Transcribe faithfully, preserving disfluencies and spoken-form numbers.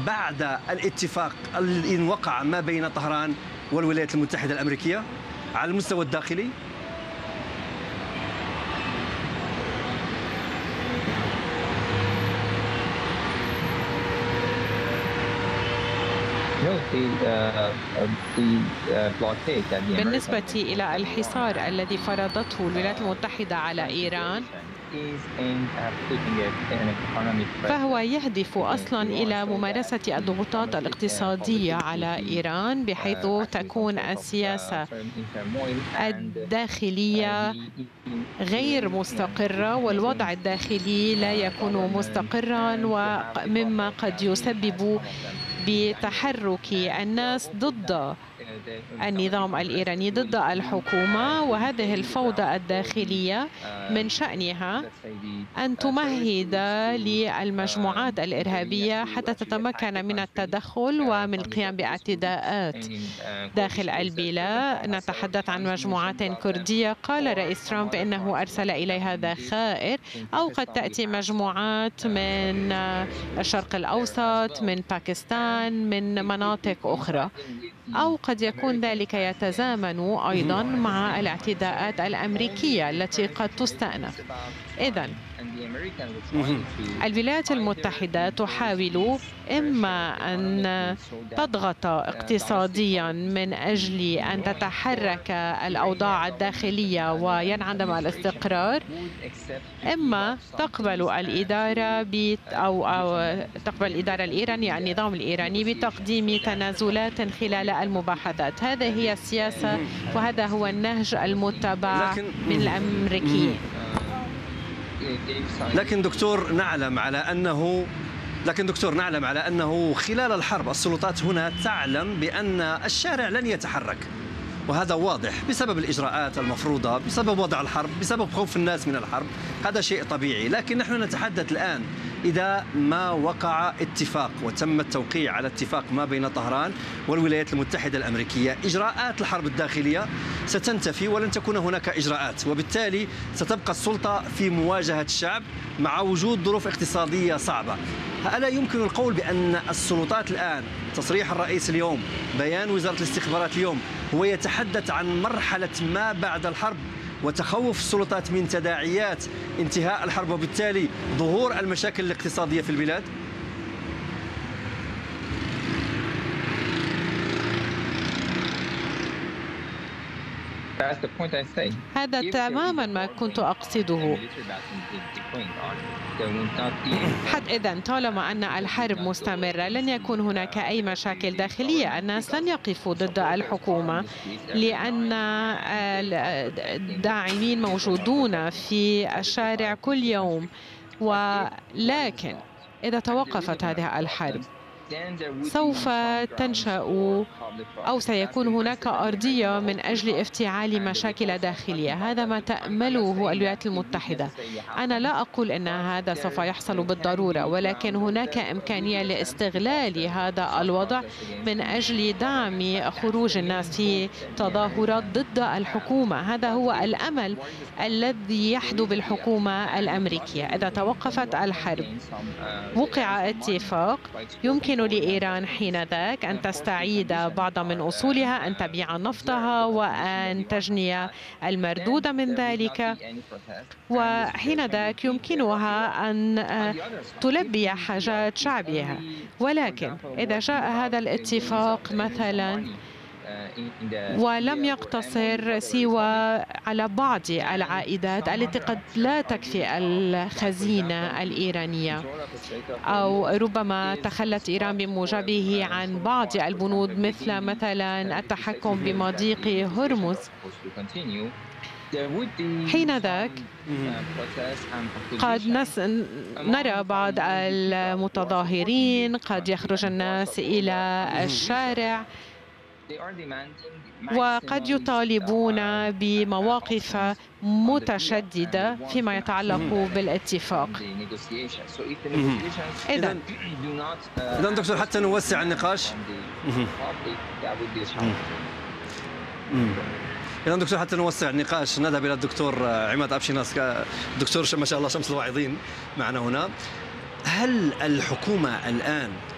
بعد الاتفاق إن وقع ما بين طهران والولايات المتحدة الأمريكية على المستوى الداخلي؟ بالنسبة إلى الحصار الذي فرضته الولايات المتحدة على إيران، فهو يهدف أصلا إلى ممارسة الضغوطات الاقتصادية على إيران، بحيث تكون السياسة الداخلية غير مستقرة والوضع الداخلي لا يكون مستقرا، ومما قد يسبب بتحرك الناس ضد النظام الإيراني، ضد الحكومة. وهذه الفوضى الداخلية من شأنها أن تمهد للمجموعات الإرهابية حتى تتمكن من التدخل ومن القيام باعتداءات داخل البلاد. نتحدث عن مجموعات كردية قال رئيس ترامب إنه أرسل إليها ذخائر، أو قد تأتي مجموعات من الشرق الأوسط، من باكستان، من مناطق أخرى، أو قد يكون ذلك يتزامن أيضا مع الاعتداءات الأمريكية التي قد تستأنف. إذن الولايات المتحدة تحاول إما أن تضغط اقتصاديا من أجل أن تتحرك الأوضاع الداخلية وينعدم الاستقرار، إما تقبل الإدارة أو, أو تقبل الإدارة الإيرانية النظام الإيراني بتقديم تنازلات خلال المباحثات. هذه هي السياسة وهذا هو النهج المتبع من الأمريكيين. لكن دكتور نعلم على أنه لكن دكتور نعلم على أنه خلال الحرب السلطات هنا تعلم بأن الشارع لن يتحرك، وهذا واضح بسبب الإجراءات المفروضة، بسبب وضع الحرب، بسبب خوف الناس من الحرب. هذا شيء طبيعي. لكن نحن نتحدث الآن إذا ما وقع اتفاق وتم التوقيع على اتفاق ما بين طهران والولايات المتحدة الأمريكية، إجراءات الحرب الداخلية ستنتفي ولن تكون هناك إجراءات، وبالتالي ستبقى السلطة في مواجهة الشعب مع وجود ظروف اقتصادية صعبة. ألا يمكن القول بأن السلطات الآن، تصريح الرئيس اليوم، بيان وزارة الاستخبارات اليوم، هو يتحدث عن مرحلة ما بعد الحرب وتخوف السلطات من تداعيات انتهاء الحرب وبالتالي ظهور المشاكل الاقتصادية في البلاد؟ هذا تماما ما كنت أقصده. حتى إذن طالما أن الحرب مستمرة لن يكون هناك أي مشاكل داخلية. الناس لن يقفوا ضد الحكومة لأن الداعمين موجودون في الشارع كل يوم، ولكن إذا توقفت هذه الحرب سوف تنشأ أو سيكون هناك أرضية من أجل افتعال مشاكل داخلية. هذا ما تأمله الولايات المتحدة. أنا لا أقول أن هذا سوف يحصل بالضرورة، ولكن هناك إمكانية لاستغلال هذا الوضع من أجل دعم خروج الناس في تظاهرات ضد الحكومة. هذا هو الأمل الذي يحدو بالحكومة الأمريكية. إذا توقفت الحرب، وقع اتفاق، يمكن لإيران حينذاك أن تستعيد بعض من أصولها، أن تبيع نفطها وأن تجني المردود من ذلك، وحينذاك يمكنها أن تلبي حاجات شعبها. ولكن إذا جاء هذا الاتفاق مثلا ولم يقتصر سوى على بعض العائدات التي قد لا تكفي الخزينة الإيرانية، أو ربما تخلت إيران بموجبه عن بعض البنود مثل مثلا التحكم بمضيق هرمز، حينذاك قد نرى بعض المتظاهرين، قد يخرج الناس إلى الشارع وقد يطالبون بمواقف متشددة فيما يتعلق بالاتفاق. إذن إذن دكتور، حتى نوسع النقاش إذا دكتور حتى نوسع النقاش نذهب إلى الدكتور عماد أبشيناس، دكتور ما شاء الله شمس الواعظين معنا هنا. هل الحكومة الآن